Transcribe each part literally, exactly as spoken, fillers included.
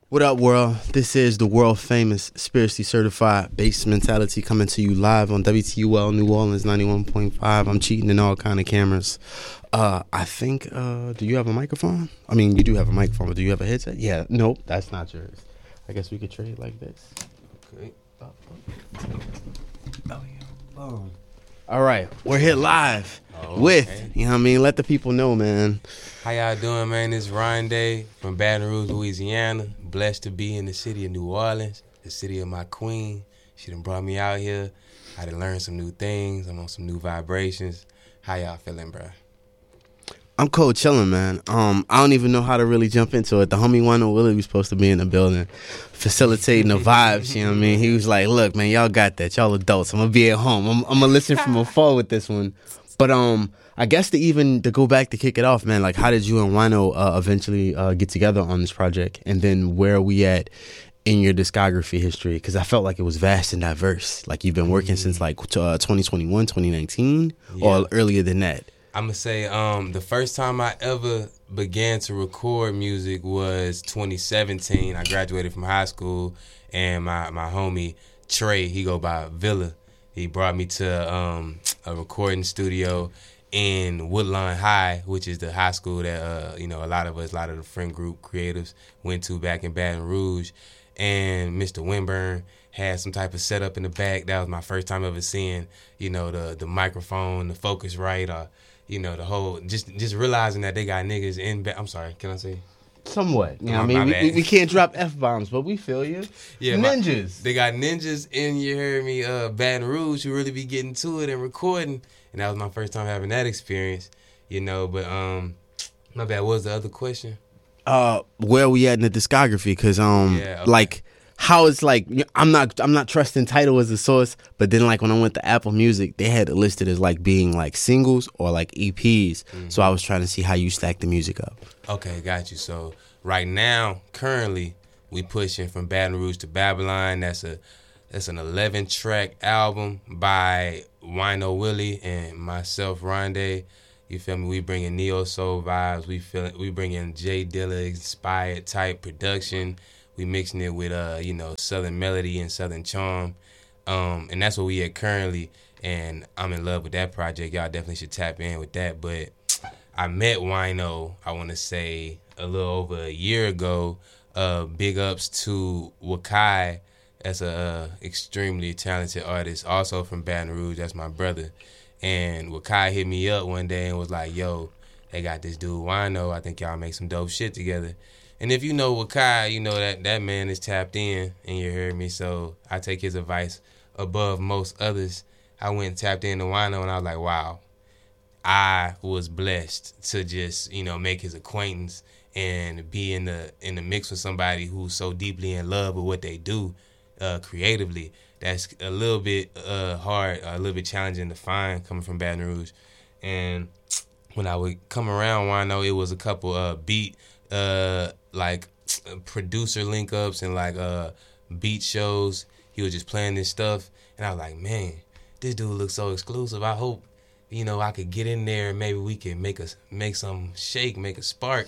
What up, world? This is the world famous spiritually certified Bass Mentality coming to you live on W T U L New Orleans ninety-one point five. I'm cheating in all kind of cameras. Uh, I think, uh, do you have a microphone? I mean, you do have a microphone, but do you have a headset? Yeah, nope, that's not yours. I guess we could trade like this. Okay. Oh, yeah. Boom. All right, we're here live oh, with, okay. you know what I mean? Let the people know, man. How y'all doing, man? It's Ryan Day from Baton Rouge, Louisiana. Blessed to be in the city of New Orleans, the city of my queen. She done brought me out here. I done learned some new things. I'm on some new vibrations. How y'all feeling, bro? I'm cold chilling, man. Um, I don't even know how to really jump into it. The homie Wino Willie was supposed to be in the building, facilitating the vibes, you know what I mean? He was like, look, man, y'all got that. Y'all adults. I'm going to be at home. I'm, I'm going to listen from afar with this one. But um, I guess to even to go back to kick it off, man, like how did you and Wino uh, eventually uh, get together on this project? And then where are we at in your discography history? Because I felt like it was vast and diverse. Like you've been working since like uh, twenty twenty-one, twenty nineteen, yeah. or earlier than that. I'm going to say um, the first time I ever began to record music was twenty seventeen. I graduated from high school, and my, my homie Trey, he go by Villa. He brought me to um, a recording studio in Woodlawn High, which is the high school that uh, you know a lot of us, a lot of the friend group creatives went to back in Baton Rouge. And Mister Winburn had some type of setup in the back. That was my first time ever seeing, you know, the the microphone, the Focusrite, or you know, the whole just just realizing that they got niggas in. Ba- I'm sorry, can I say? Somewhat. You know what I mean? We, we can't drop F-bombs, but we feel you. Yeah, ninjas. My, they got ninjas in, you heard me, uh, Baton Rouge, who really be getting to it and recording. And that was my first time having that experience, you know. But, um, my bad, what was the other question? Uh, where are we at in the discography? Because, um, yeah, okay. like, how it's like, I'm not I'm not trusting Tidal as a source, but then, like, when I went to Apple Music, they had it listed as, like, being, like, singles or, like, E Ps. Mm-hmm. So I was trying to see how you stack the music up. Okay, got you. So right now, currently, we pushing From Baton Rouge to Babylon. That's a that's an eleven track album by Wino Willie and myself, Rondé. You feel me? We bringing neo soul vibes. We feel we bringing Jay Dilla inspired type production. We mixing it with uh you know Southern melody and Southern charm, um and that's what we at currently. And I'm in love with that project. Y'all definitely should tap in with that. But I met Wino, I want to say, a little over a year ago. Uh, big ups to Wakai. That's a uh, extremely talented artist, also from Baton Rouge. That's my brother. And Wakai hit me up one day and was like, yo, they got this dude Wino. I think y'all make some dope shit together. And if you know Wakai, you know that that man is tapped in, and you heard me. So I take his advice above most others. I went and tapped into Wino, and I was like, wow. I was blessed to just, you know, make his acquaintance and be in the in the mix with somebody who's so deeply in love with what they do uh, creatively. That's a little bit uh, hard, a little bit challenging to find coming from Baton Rouge. And when I would come around Wino, it was a couple uh, beat, uh, like producer link ups and like uh, beat shows. He was just playing this stuff, and I was like, man, this dude looks so exclusive. I hope, you know, I could get in there and maybe we can make us make some shake, make a spark.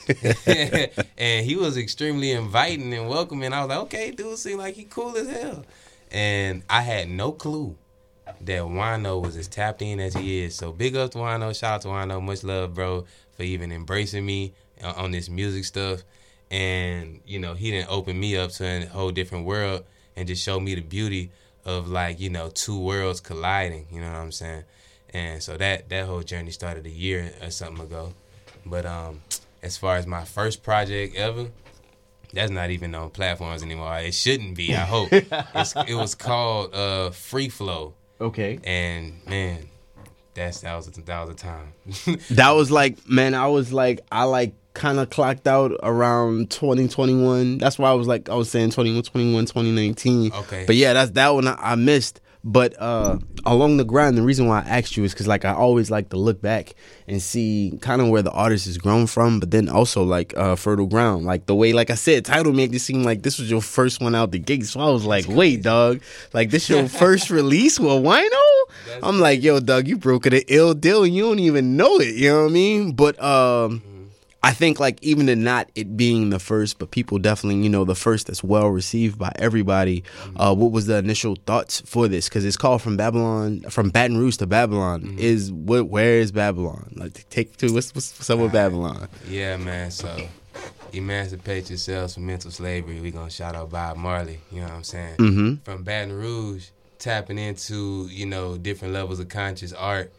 And he was extremely inviting and welcoming. I was like, okay, dude, seems like he cool as hell. And I had no clue that Wino was as tapped in as he is. So big up to Wino, shout out to Wino, much love, bro, for even embracing me on this music stuff. And, you know, he didn't open me up to a whole different world and just show me the beauty of, like, you know, two worlds colliding, you know what I'm saying? And so that, that whole journey started a year or something ago. But um, as far as my first project ever, that's not even on platforms anymore. It shouldn't be, I hope. it's, it was called uh, Free Flow. Okay. And, man, that's that was a, that was a time. That was like, man, I was like, I like kind of clocked out around twenty twenty-one. That's why I was like, I was saying twenty-one, twenty-one, twenty nineteen. Okay. But yeah, that's that one I, I missed. But uh, along the grind, the reason why I asked you is because, like, I always like to look back and see kind of where the artist has grown from, but then also, like, uh, fertile ground. Like, the way, like I said, Tidal made it seem like this was your first one out the gate. So I was like, wait, dog. Like, this your first release with Wino? That's I'm like, yo, dog, you broke it an ill deal and you don't even know it. You know what I mean? But um, mm-hmm. I think like even in not it being the first, but people definitely, you know, the first that's well received by everybody. Mm-hmm. Uh, what was the initial thoughts for this? Because it's called From Babylon, From Baton Rouge to Babylon. Mm-hmm. Is what? Where is Babylon? Like take to what's what's, what's up with Babylon? Yeah, man. So emancipate yourselves from mental slavery. We gonna shout out Bob Marley. You know what I'm saying? Mm-hmm. From Baton Rouge, tapping into, you know, different levels of conscious art.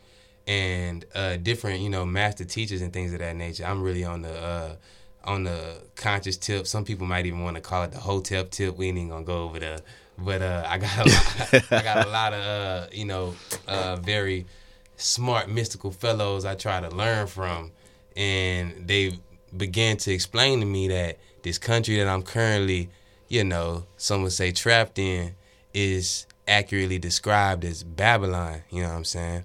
And uh, different, you know, master teachers and things of that nature. I'm really on the uh, on the conscious tip. Some people might even want to call it the Hotep tip. We ain't even gonna go over there. But uh, I got a lot, I got a lot of uh, you know uh, very smart mystical fellows I try to learn from, and they began to explain to me that this country that I'm currently, you know, some would say trapped in, is accurately described as Babylon. You know what I'm saying?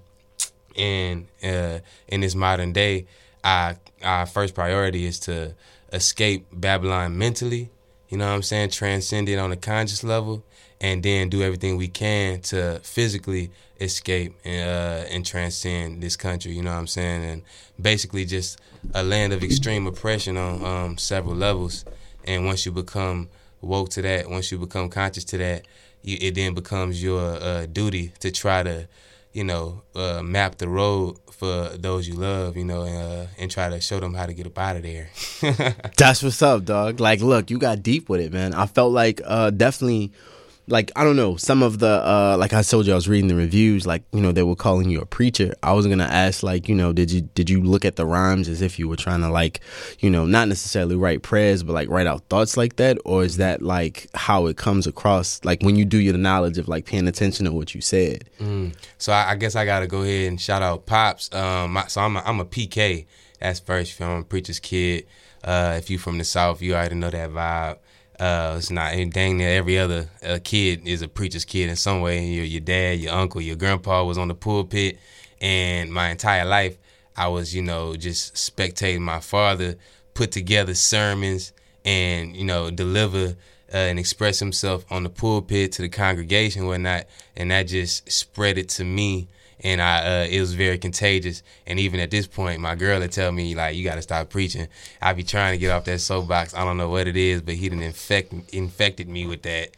And uh, in this modern day, our, our first priority is to escape Babylon mentally, you know what I'm saying, transcend it on a conscious level, and then do everything we can to physically escape and, uh, and transcend this country, you know what I'm saying, and basically just a land of extreme oppression on um, several levels. And once you become woke to that, once you become conscious to that, you, it then becomes your uh, duty to try to, you know, uh, map the road for those you love, you know, and, uh, and try to show them how to get up out of there. That's what's up, dog. Like, look, you got deep with it, man. I felt like uh, definitely, like, I don't know, some of the, uh, like I told you, I was reading the reviews, like, you know, they were calling you a preacher. I was going to ask, like, you know, did you did you look at the rhymes as if you were trying to, like, you know, not necessarily write prayers, but, like, write out thoughts like that? Or is that, like, how it comes across, like, when you do your knowledge of, like, paying attention to what you said? Mm. So I, I guess I got to go ahead and shout out Pops. Um, so I'm a, I'm a P K. That's first. I'm a preacher's kid. Uh, if you from the South, you already know that vibe. Uh, it's not dang near every other uh, kid is a preacher's kid in some way. Your, your dad, your uncle, your grandpa was on the pulpit, and my entire life I was, you know, just spectating my father put together sermons and, you know, deliver uh, and express himself on the pulpit to the congregation and whatnot, and that just spread it to me. And I, uh, it was very contagious. And even at this point, my girl would tell me, like, you got to stop preaching. I be trying to get off that soapbox. I don't know what it is, but he done infect, infected me with that.